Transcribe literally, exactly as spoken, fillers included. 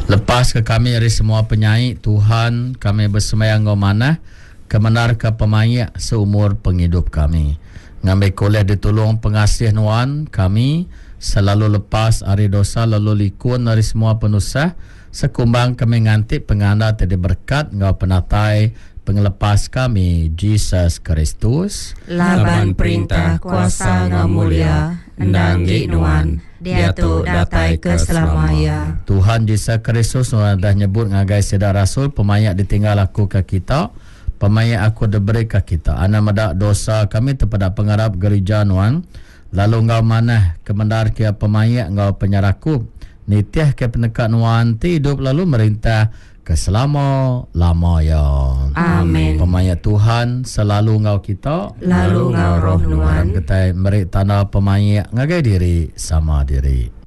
Lepas ke kami dari semua penyanyi, Tuhan kami bersemayang ngau mana kemenar ke pemayak seumur penghidup kami. Ngambil koleh ditolong pengasih nuan kami selalu lepas hari dosa lalu likun dari semua penusah sekumbang kami ngantik penganda tadi berkat ngau penatai pengelepas kami Jesus Kristus laban perintah kuasa ngau mulia endanggi nuan dia tu datai ke selamanya. Tuhan Yesus Kristus nuan dah nyebut ngagai sedak rasul pemayak ditinggal aku ke kita pemayak aku diberi ke kita ana medak dosa kami terpada pengarap gereja nuan lalu ngau mana kemendar kia pemayak ngau penyaraku nitiah ke penekat nuan ti hidup lalu merintah keselama-lamanya. Amin. Pemayak Tuhan selalu ngau kita lalu ngau roh nuan kita merik tanah pemayak ngagai diri sama diri.